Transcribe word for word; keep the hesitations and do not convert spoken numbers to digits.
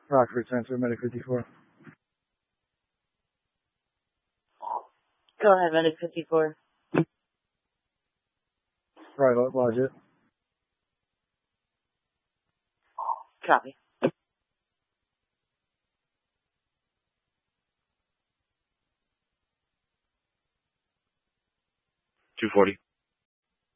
Rockford Center, Medic fifty-four. Go ahead, Medic fifty-four. Right, lodge it. Copy. two forty.